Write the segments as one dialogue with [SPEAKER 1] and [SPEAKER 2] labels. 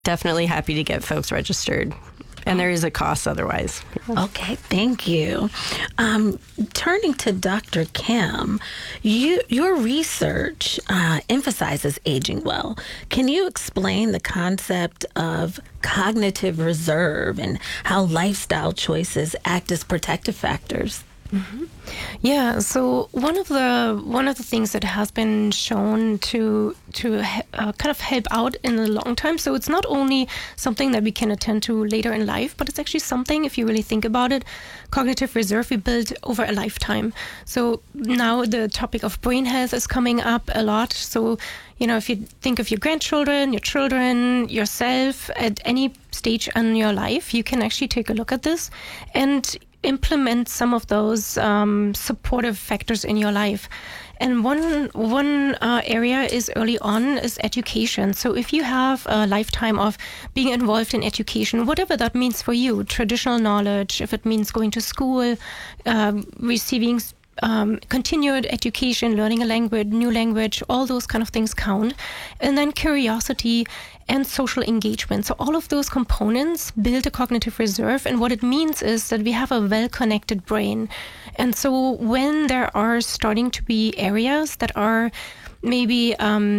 [SPEAKER 1] definitely happy to get folks registered. And there is a cost otherwise.
[SPEAKER 2] Okay, thank you. Turning to Dr. Kim, your research emphasizes aging well. Can you explain the concept of cognitive reserve and how lifestyle choices act as protective factors?
[SPEAKER 3] Mm-hmm. Yeah, so one of the things that has been shown to kind of help out in the long time. So it's not only something that we can attend to later in life, but it's actually something, if you really think about it, cognitive reserve we build over a lifetime. So now the topic of brain health is coming up a lot. So, if you think of your grandchildren, your children, yourself at any stage in your life, you can actually take a look at this and implement some of those supportive factors in your life. And one area is early on is education. So if you have a lifetime of being involved in education, whatever that means for you, traditional knowledge, if it means going to school, receiving continued education, learning a language, new language, all those kind of things count. And then curiosity and social engagement. So all of those components build a cognitive reserve. And what it means is that we have a well-connected brain. And so when there are starting to be areas that are maybe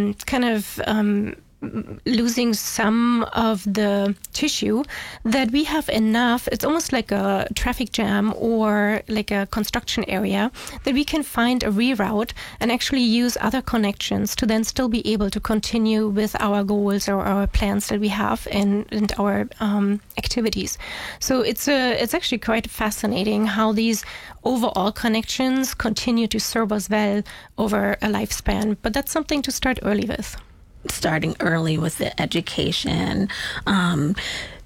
[SPEAKER 3] losing some of the tissue, that we have enough, it's almost like a traffic jam or like a construction area, that we can find a reroute and actually use other connections to then still be able to continue with our goals or our plans that we have and our activities. So it's actually quite fascinating how these overall connections continue to serve us well over a lifespan. But that's something to start early with.
[SPEAKER 2] Starting early with the education. In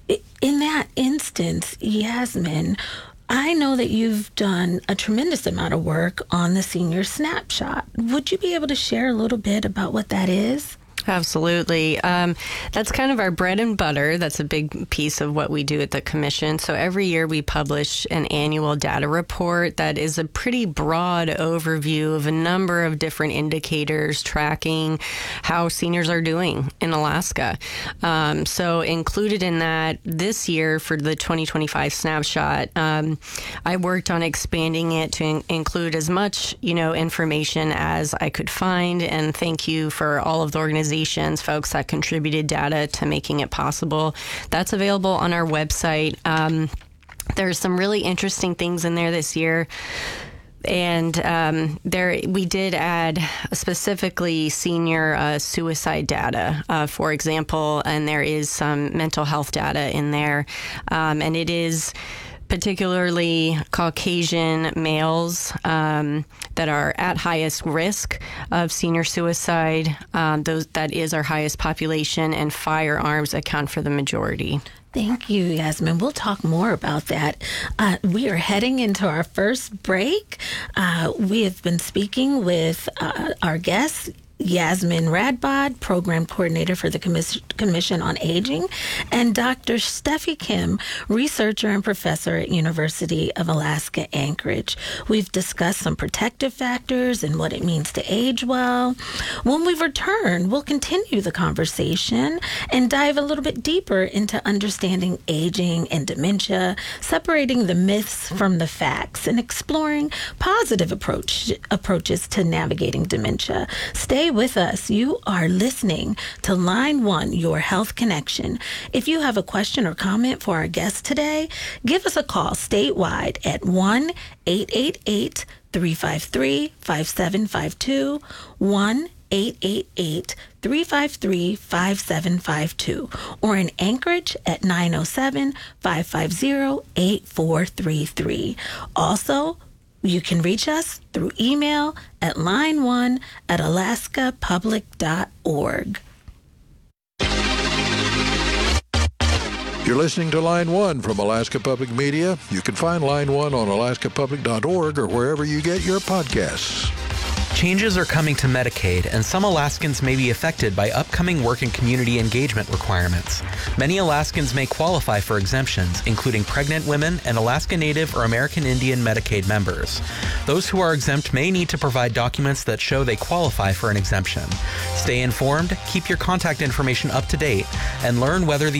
[SPEAKER 2] that instance, Yasmin, I know that you've done a tremendous amount of work on the Senior Snapshot. Would you be able to share a little bit about what that is?
[SPEAKER 1] Absolutely. That's kind of our bread and butter. That's a big piece of what we do at the Commission. So every year we publish an annual data report that is a pretty broad overview of a number of different indicators tracking how seniors are doing in Alaska. So included in that this year for the 2025 snapshot, I worked on expanding it to include as much, information as I could find. And thank you for all of the organizations, folks that contributed data to making it possible. That's available on our website. There's some really interesting things in there this year. And we did add specifically senior suicide data, for example, and there is some mental health data in there. And it is particularly Caucasian males that are at highest risk of senior suicide. That is our highest population, and firearms account for the majority.
[SPEAKER 2] Thank you, Yasmin. We'll talk more about that. We are heading into our first break. We have been speaking with our guests, Yasmin Radbod, Program Coordinator for the Commission on Aging, and Dr. Steffi Kim, Researcher and Professor at University of Alaska Anchorage. We've discussed some protective factors and what it means to age well. When we return, we'll continue the conversation and dive a little bit deeper into understanding aging and dementia, separating the myths from the facts, and exploring positive approaches to navigating dementia. Stay with us. You are listening to Line 1, Your Health Connection. If you have a question or comment for our guest today, give us a call statewide at 1-888-353-5752, 1-888-353-5752, or in Anchorage at 907-550-8433. Also, you can reach us through email at line1@alaskapublic.org.
[SPEAKER 4] You're listening to Line 1 from Alaska Public Media. You can find Line 1 on alaskapublic.org or wherever you get your podcasts.
[SPEAKER 5] Changes are coming to Medicaid, and some Alaskans may be affected by upcoming work and community engagement requirements. Many Alaskans may qualify for exemptions, including pregnant women and Alaska Native or American Indian Medicaid members. Those who are exempt may need to provide documents that show they qualify for an exemption. Stay informed, keep your contact information up to date, and learn whether the